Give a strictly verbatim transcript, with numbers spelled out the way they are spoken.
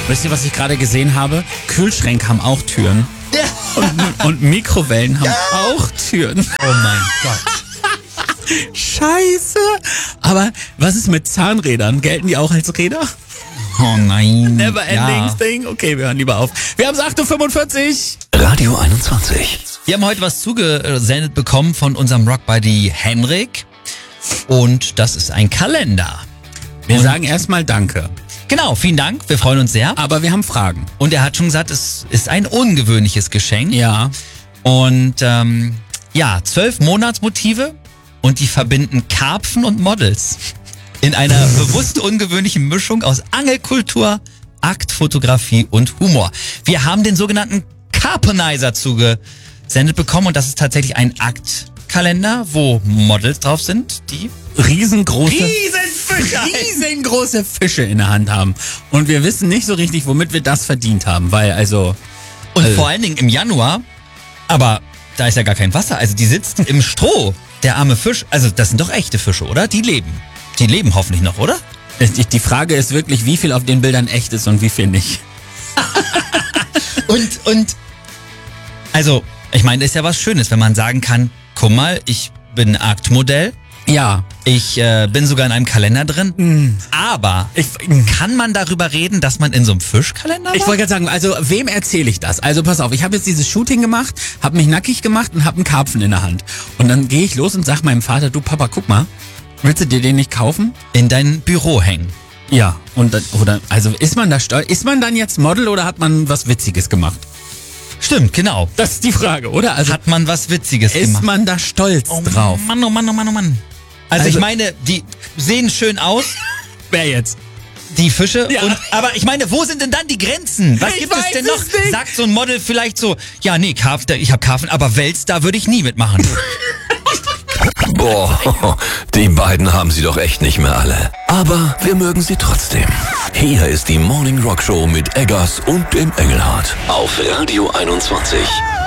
Wisst ihr, was ich gerade gesehen habe? Kühlschränke haben auch Türen. Ja. Und, und Mikrowellen haben ja. auch Türen. Oh mein Gott. Scheiße. Aber was ist mit Zahnrädern? Gelten die auch als Räder? Oh nein. Never ending ja. thing. Okay, wir hören lieber auf. Wir haben es acht Uhr fünfundvierzig. Radio einundzwanzig. Wir haben heute was zugesendet bekommen von unserem Rockbuddy Henrik. Und das ist ein Kalender. Wir und sagen erstmal Danke. Genau, vielen Dank. Wir freuen uns sehr. Aber wir haben Fragen. Und er hat schon gesagt, es ist ein ungewöhnliches Geschenk. Ja. Und ähm, ja, zwölf Monatsmotive und die verbinden Karpfen und Models. In einer bewusst ungewöhnlichen Mischung aus Angelkultur, Aktfotografie und Humor. Wir haben den sogenannten Carpenizer zugesendet bekommen und das ist tatsächlich ein Aktkalender, wo Models drauf sind, die riesengroße Riesenfische, riesengroße Fische in der Hand haben. Und wir wissen nicht so richtig, womit wir das verdient haben, weil also... Und äh, vor allen Dingen im Januar, aber da ist ja gar kein Wasser, also die sitzen im Stroh, der arme Fisch, also das sind doch echte Fische, oder? Die leben. Die leben hoffentlich noch, oder? Die Frage ist wirklich, wie viel auf den Bildern echt ist und wie viel nicht. und, und, also, ich meine, das ist ja was Schönes, wenn man sagen kann, guck mal, ich bin ein Aktmodell. Ja. Ich äh, bin sogar in einem Kalender drin. Mm. Aber ich, kann man darüber reden, dass man in so einem Fischkalender war? Ich wollte gerade sagen, also wem erzähle ich das? Also pass auf, ich habe jetzt dieses Shooting gemacht, habe mich nackig gemacht und habe einen Karpfen in der Hand. Und dann gehe ich los und sag meinem Vater, du Papa, guck mal, willst du dir den nicht kaufen? In dein Büro hängen. Ja. Und dann, oder, also ist man da stolz? Ist man dann jetzt Model oder hat man was Witziges gemacht? Stimmt, genau. Das ist die Frage, oder? Also hat man was Witziges ist gemacht? Ist man da stolz oh, drauf? Mann, oh Mann, oh Mann, oh Mann. Also, also ich meine, die sehen schön aus. Wer jetzt? Die Fische. Ja. Und, aber ich meine, wo sind denn dann die Grenzen? Was ich gibt es denn noch? Nicht. Sagt so ein Model vielleicht so, ja nee, Karpfen, ich hab Karpfen, aber Wels, da würde ich nie mitmachen. Boah, die beiden haben sie doch echt nicht mehr alle. Aber wir mögen sie trotzdem. Hier ist die Morning Rock Show mit Eggers und dem Engelhardt auf Radio einundzwanzig.